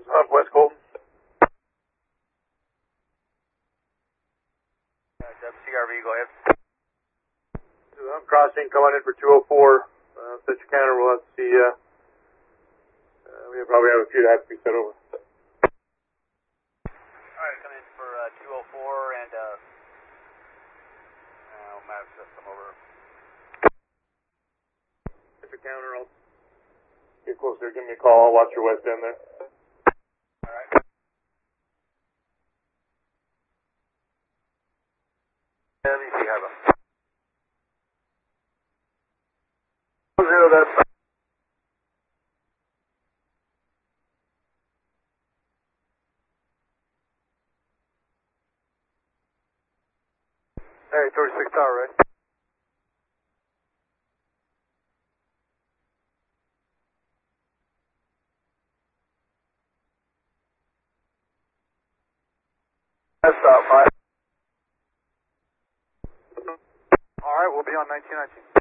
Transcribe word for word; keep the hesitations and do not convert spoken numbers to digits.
Southwest Colton. W C R V, go ahead. I'm crossing, coming in for two oh four. Uh, set your counter, we'll have to see, uh, uh, we probably have a few that have to be set over. Alright, come in for uh, two oh four and, uh, uh, map system over. Set your counter, I'll get closer, give me a call, I'll watch your west end there. Alright. N E C, have a. Zero, that's. Hey, thirty-six tower, right? That's about five. Alright, we'll be on nineteen nineteen.